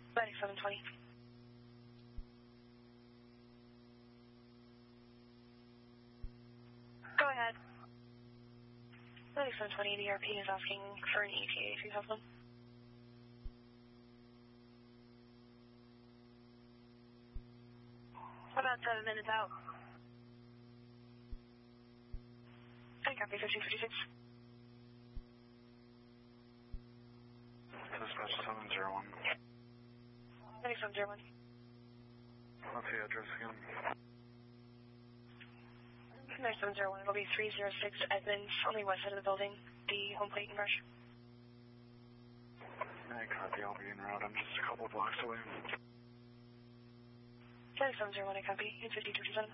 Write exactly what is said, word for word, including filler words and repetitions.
ninety-seven twenty. Go ahead. ninety-seven twenty, D R P is asking for an E T A if you have one. About seven minutes out. I copy fifteen fifty-six. Dispatch seven zero one. ninety-seven zero one. What's the address again? ninety-seven zero one, it'll be three oh six Edmonds, on the west side of the building, the home plate and brush. I copy, I'll be en route. I'm just a couple of blocks away. ninety-seven zero one, I copy. It's fifty-two fifty-seven.